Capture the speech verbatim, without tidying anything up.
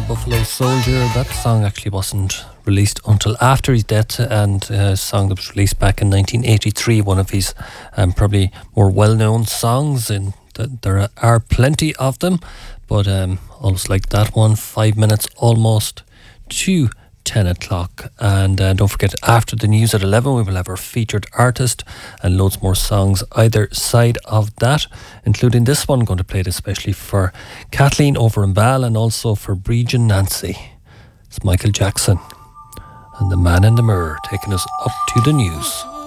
Buffalo Soldier. That song actually wasn't released until after his death, and a song that was released back in nineteen eighty-three, one of his um, probably more well-known songs, and th- there are plenty of them, but um, almost like that one, five minutes almost to ten o'clock. And uh, don't forget, after the news at eleven, we will have our featured artist and loads more songs either side of that, including this one. I'm going to play it especially for Kathleen over in Bal and also for Bridge and Nancy. It's Michael Jackson and The Man in the Mirror taking us up to the news.